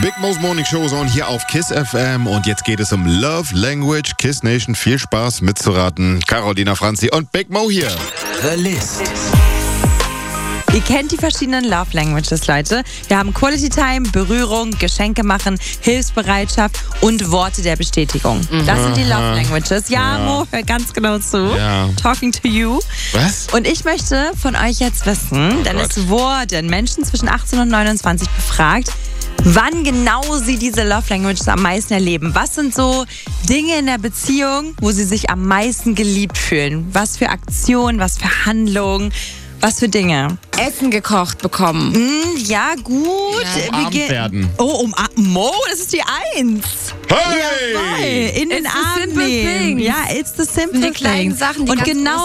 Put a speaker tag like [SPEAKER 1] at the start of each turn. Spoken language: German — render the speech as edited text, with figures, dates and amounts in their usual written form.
[SPEAKER 1] Big Mo's Morning Show Zone hier auf KISS FM und jetzt geht es um Love Language. KISS Nation, viel Spaß mitzuraten. Carolina Franzi und Big Mo hier.
[SPEAKER 2] The List.
[SPEAKER 3] Ihr kennt die verschiedenen Love Languages, Leute. Wir haben Quality Time, Berührung, Geschenke machen, Hilfsbereitschaft und Worte der Bestätigung. Das sind die Love Languages. Ja, Mo, hör ganz genau zu.
[SPEAKER 1] Ja.
[SPEAKER 3] Talking to you.
[SPEAKER 1] Was?
[SPEAKER 3] Und ich möchte von euch jetzt wissen, denn es wurden Menschen zwischen 18 und 29 befragt, wann genau sie diese Love Languages am meisten erleben. Was sind so Dinge in der Beziehung, wo sie sich am meisten geliebt fühlen? Was für Aktionen, was für Handlungen, was für Dinge?
[SPEAKER 4] Essen gekocht bekommen.
[SPEAKER 3] Ja, gut.
[SPEAKER 1] Ja, umarmt werden.
[SPEAKER 3] Oh, Mo, das ist die 1.
[SPEAKER 1] Hey!
[SPEAKER 3] In den
[SPEAKER 4] It's the
[SPEAKER 3] Arm
[SPEAKER 4] simple
[SPEAKER 3] nehmen.
[SPEAKER 4] things.
[SPEAKER 3] Ja, it's the simple
[SPEAKER 4] Die kleinen
[SPEAKER 3] things.
[SPEAKER 4] Sachen, die
[SPEAKER 3] und
[SPEAKER 4] ganz
[SPEAKER 3] genau